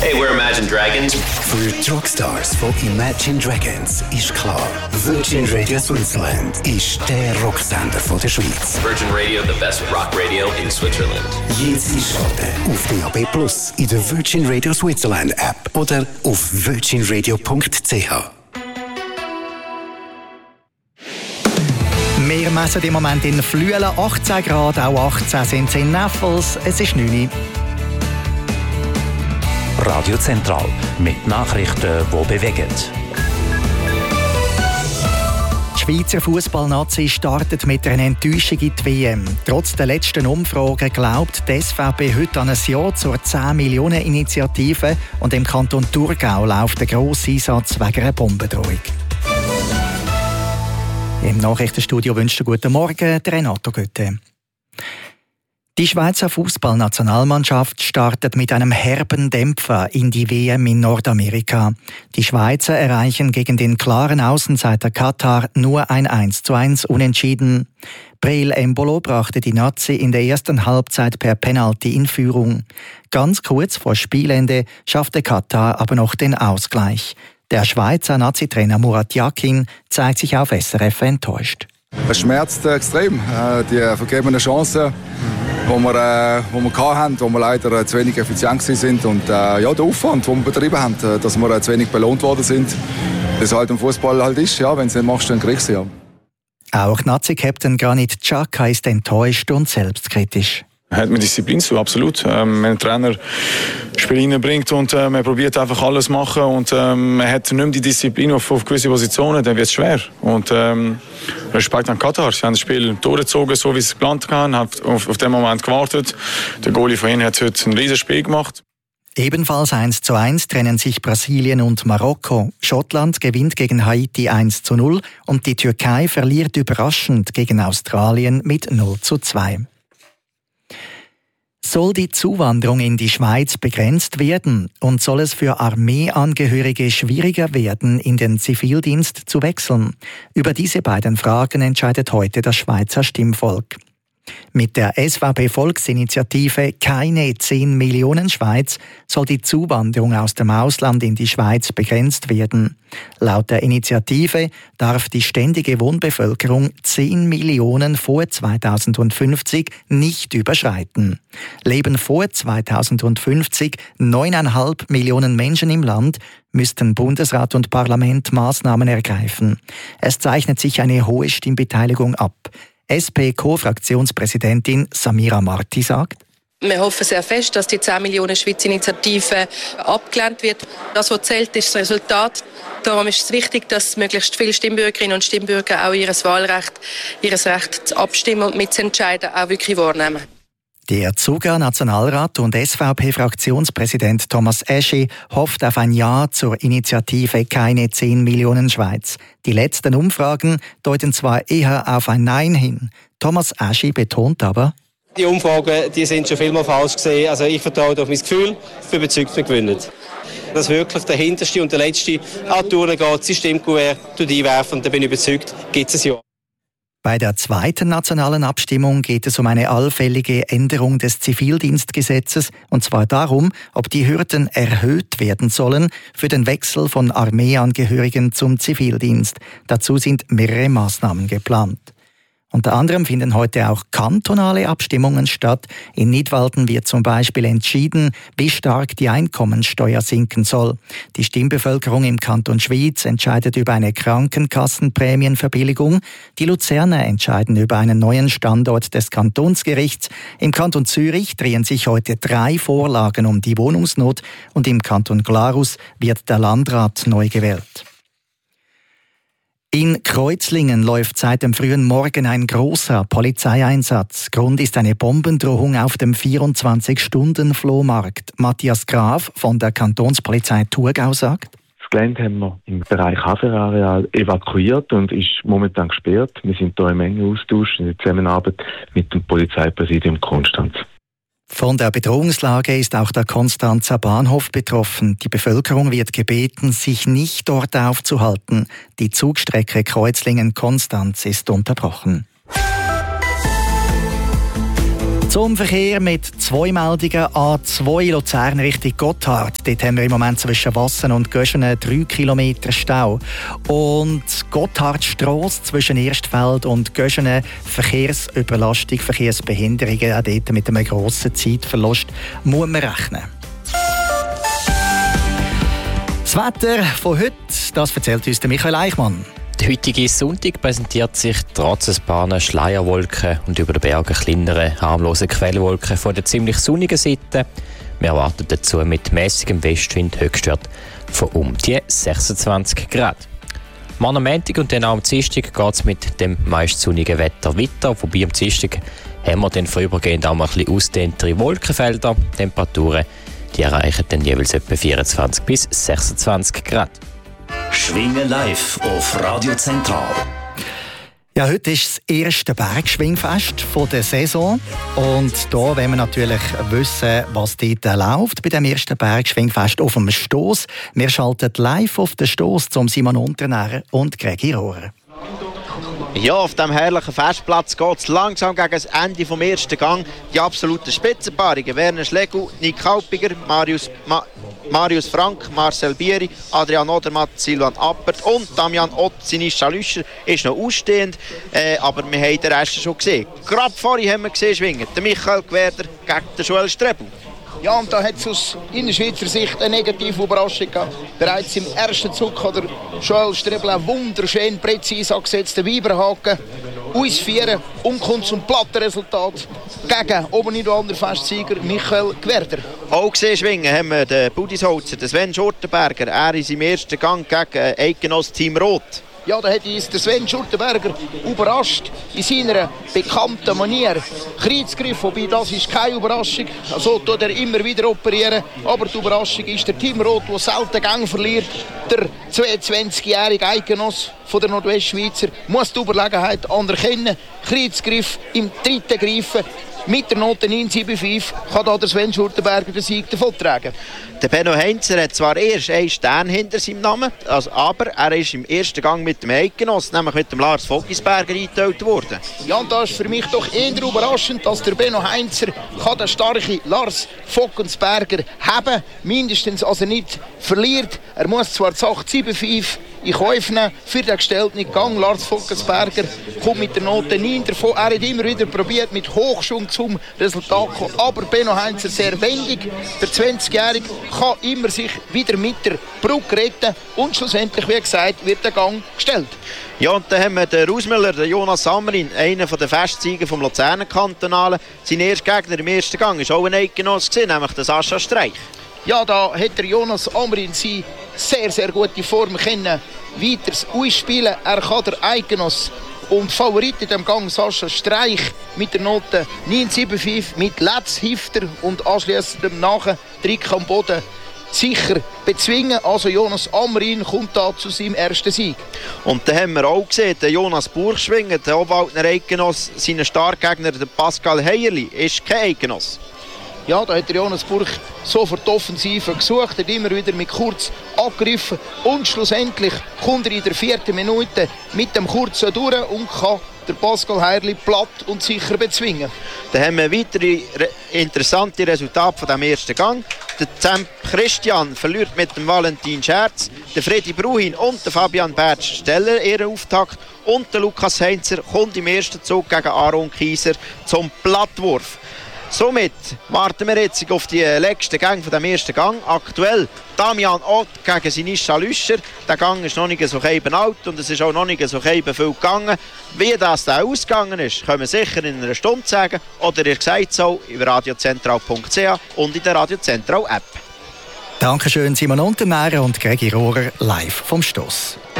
Hey, we're Imagine Dragons. Für die Rockstars von Imagine Dragons ist klar, Virgin Radio Switzerland ist der Rocksender von der Schweiz. Virgin Radio, the best rock radio in Switzerland. Jetzt einschalten auf DAB+, in der Virgin Radio Switzerland App oder auf virginradio.ch. Wir messen im Moment in Flüelen 18 Grad, auch 18 sind es in Neffels. Es ist 9 Uhr. Radio Zentral mit Nachrichten, die bewegen. Die Schweizer Fußballnazi startet mit einer Enttäuschung in die WM. Trotz der letzten Umfragen glaubt die SVP heute an ein Ja zur 10-Millionen-Initiative und im Kanton Thurgau läuft der grosse Einsatz wegen einer Bombendrohung. Im Nachrichtenstudio wünscht einen guten Morgen Renato Götte. Die Schweizer Fußballnationalmannschaft startet mit einem herben Dämpfer in die WM in Nordamerika. Die Schweizer erreichen gegen den klaren Außenseiter Katar nur ein 1:1 Unentschieden. Breel Embolo brachte die Nazi in der ersten Halbzeit per Penalty in Führung. Ganz kurz vor Spielende schaffte Katar aber noch den Ausgleich. Der Schweizer Nazi-Trainer Murat Yakin zeigt sich auf SRF enttäuscht. Es schmerzt extrem, die vergebenen Chancen, die wir hatten, wo wir leider zu wenig effizient sind und der Aufwand, den wir betrieben haben, dass wir zu wenig belohnt worden sind. Das halt im Fußball halt ist, ja, wenn du es nicht machst, dann kriegst du ja. Auch Nazi-Captain Granit Xhaka ist enttäuscht und selbstkritisch. Hat mir Disziplin zu, absolut. Wenn ein Trainer Spiel reinbringt und man probiert einfach alles zu machen und man hat nicht mehr die Disziplin auf gewisse Positionen, dann wird es schwer. Und Respekt an Katar. Sie haben das Spiel durchgezogen, so wie sie es geplant haben, haben auf den Moment gewartet. Der Goalie von ihnen hat heute ein riesiges Spiel gemacht. Ebenfalls 1:1 trennen sich Brasilien und Marokko. Schottland gewinnt gegen Haiti 1:0 und die Türkei verliert überraschend gegen Australien mit 0:2. Soll die Zuwanderung in die Schweiz begrenzt werden und soll es für Armeeangehörige schwieriger werden, in den Zivildienst zu wechseln? Über diese beiden Fragen entscheidet heute das Schweizer Stimmvolk. Mit der SVP-Volksinitiative «Keine 10 Millionen Schweiz» soll die Zuwanderung aus dem Ausland in die Schweiz begrenzt werden. Laut der Initiative darf die ständige Wohnbevölkerung 10 Millionen vor 2050 nicht überschreiten. Leben vor 2050 9,5 Millionen Menschen im Land, müssten Bundesrat und Parlament Maßnahmen ergreifen. Es zeichnet sich eine hohe Stimmbeteiligung ab. SP-Co-Fraktionspräsidentin Samira Marti sagt: Wir hoffen sehr fest, dass die 10 Millionen Schweiz-Initiative abgelehnt wird. Das, was zählt, ist das Resultat. Darum ist es wichtig, dass möglichst viele Stimmbürgerinnen und Stimmbürger auch ihr Wahlrecht, ihr Recht zu abstimmen und mitzuentscheiden, auch wirklich wahrnehmen. Der Zuger Nationalrat und SVP-Fraktionspräsident Thomas Eschi hofft auf ein Ja zur Initiative «Keine 10 Millionen Schweiz». Die letzten Umfragen deuten zwar eher auf ein Nein hin. Thomas Eschi betont aber: Die Umfragen sind schon vielmal falsch gesehen. Also ich vertraue auf mein Gefühl, bin überzeugt, wir gewinnen. Dass wirklich der hinterste und der letzte an die Tour geht, sein Stimmkuvert einwerfen und dann bin ich überzeugt, gibt es ein Ja. Bei der zweiten nationalen Abstimmung geht es um eine allfällige Änderung des Zivildienstgesetzes, und zwar darum, ob die Hürden erhöht werden sollen für den Wechsel von Armeeangehörigen zum Zivildienst. Dazu sind mehrere Maßnahmen geplant. Unter anderem finden heute auch kantonale Abstimmungen statt. In Nidwalden wird zum Beispiel entschieden, wie stark die Einkommensteuer sinken soll. Die Stimmbevölkerung im Kanton Schwyz entscheidet über eine Krankenkassenprämienverbilligung. Die Luzerner entscheiden über einen neuen Standort des Kantonsgerichts. Im Kanton Zürich drehen sich heute 3 Vorlagen um die Wohnungsnot und im Kanton Glarus wird der Landrat neu gewählt. In Kreuzlingen läuft seit dem frühen Morgen ein großer Polizeieinsatz. Grund ist eine Bombendrohung auf dem 24-Stunden-Flohmarkt. Matthias Graf von der Kantonspolizei Thurgau sagt: Das Gelände haben wir im Bereich Haferareal evakuiert und ist momentan gesperrt. Wir sind hier im engen Austausch in der Zusammenarbeit mit dem Polizeipräsidium Konstanz. Von der Bedrohungslage ist auch der Konstanzer Bahnhof betroffen. Die Bevölkerung wird gebeten, sich nicht dort aufzuhalten. Die Zugstrecke Kreuzlingen-Konstanz ist unterbrochen. Zum Verkehr mit 2 Meldungen. A2 Luzern Richtung Gotthard. Dort haben wir im Moment zwischen Wassen und Göschenen 3 Kilometer Stau. Und Gotthardstrasse zwischen Erstfeld und Göschenen Verkehrsüberlastung, Verkehrsbehinderungen. Auch dort mit einem grossen Zeitverlust muss man rechnen. Das Wetter von heute, das erzählt uns Michael Eichmann. Der heutige Sonntag präsentiert sich trotz ein paar Schleierwolken und über den Bergen kleinere, harmlose Quellwolken von der ziemlich sonnigen Seite. Wir erwarten dazu mit mäßigem Westwind Höchstwert von um die 26 Grad. Morgen am Montag und dann auch am Dienstag geht es mit dem meist sonnigen Wetter weiter, wobei am Dienstag haben wir dann vorübergehend auch mal ein bisschen ausdehntere Wolkenfelder. Temperaturen die erreichen dann jeweils etwa 24 bis 26 Grad. Schwingen live auf Radio Zentral. Ja, heute ist das erste Bergschwingfest der Saison. Und da wollen wir natürlich wissen, was dort läuft bei dem ersten Bergschwingfest auf dem Stoss. Wir schalten live auf den Stoss zum Simon Unternährer und Gregi Rohrer. Ja, auf diesem herrlichen Festplatz geht es langsam gegen das Ende des ersten Gang. Die absoluten Spitzenpaarungen: Werner Schlegel, Nick Kaupiger, Marius Frank, Marcel Bieri, Adrian Odermatt, Silvan Appert und Damian Ott, Sinischa Lüscher ist noch ausstehend, aber wir haben den Rest schon gesehen. Gerade vorhin haben wir gesehen schwingen, der Michael Gwerder gegen den Joel Strebel. Ja, und da hat es aus Innerschweizer Sicht eine negative Überraschung gegeben. Bereits im ersten Zug hat der Joel Strebel einen wunderschön präzise angesetzten Weiberhaken ausführen und kommt zum Plattenresultat gegen Oberniederlanden-Festsieger Michael Gwerder. Auch gesehen schwingen haben wir den Budisholzer, den Sven Schurtenberger. Er ist im ersten Gang gegen Eidgenoss Team Rot. Ja, da hat uns der Sven Schurtenberger überrascht in seiner bekannten Manier. Kreuzgriff, wobei das ist keine Überraschung. So tut er immer wieder operieren. Aber die Überraschung ist der Team Rot, der selten Gang verliert. Der 22-jährige Eidgenoss von der Nordwestschweizer muss die Überlegenheit anerkennen. Kreuzgriff im dritten Greifen. Mit der Note 975 kann da der Sven Schurtenberger den Sieg davontragen. Der Benno Heinzer hat zwar erst einen Stern hinter seinem Namen, aber er ist im ersten Gang mit dem Eidgenoss, nämlich mit dem Lars Vogelsberger, eingeteilt worden. Ja, und das ist für mich doch eher überraschend, dass der Benno Heinzer den starken Lars Vogelsberger haben, mindestens als er nicht verliert. Er muss zwar die Sache 7-5 in Kauf nehmen für den gestellten Gang. Lars Vogelsberger kommt mit der Note 9 davon. Er hat immer wieder probiert, mit Hochschwung zum Resultat zu kommen. Aber Benno Heinzer sehr wendig. Der 20-Jährige kann immer sich wieder mit der Brücke retten. Und schlussendlich, wie gesagt, wird der Gang gestellt. Ja, und dann haben wir den Rausmüller, den Jonas Sammerin, einer der Festsieger vom Luzerner Kantonalen. Sein erster Gegner im ersten Gang war auch ein Eidgenoss, nämlich der Sascha Streich. Ja, da hat der Jonas Amrin seine sehr, sehr gute Form können weiter ausspielen. Er kann der Eidgenoss und Favorit in dem Gang Sascha Streich mit der Note 975 mit Letz Hifter und anschliessend dem Nachtrick am Boden sicher bezwingen. Also Jonas Amrin kommt da zu seinem ersten Sieg. Und dann haben wir auch gesehen, der Jonas Burgschwinger, der Obwaldner Eidgenoss, seinen Starkgegner, der Pascal Heierli, ist kein Eidgenoss. Ja, da hat der Jonas Burg sofort die Offensive gesucht, hat immer wieder mit Kurz angegriffen und schlussendlich kommt er in der 4. Minute mit dem Kurzen durch und kann der Pascal Heierli platt und sicher bezwingen. Dann haben wir weitere interessante Resultate von dem ersten Gang. Der Zemp Christian verliert mit dem Valentin Scherz, der Freddy Bruhin und der Fabian Bertsch stellen ihren Auftakt und der Lukas Heinzer kommt im ersten Zug gegen Aaron Kieser zum Plattwurf. Somit warten wir jetzt auf die letzten Gänge von dem ersten Gang. Aktuell Damian Ott gegen Sinischa Lüscher. Der Gang ist noch nicht so eben alt und es ist auch noch nicht so eben viel gegangen. Wie das da ausgegangen ist, können wir sicher in einer Stunde sagen. Oder ihr sagt so über radiozentral.ch und in der Radio Zentral App. Dankeschön Simon Unternährer und Gregi Rohrer live vom Stoss.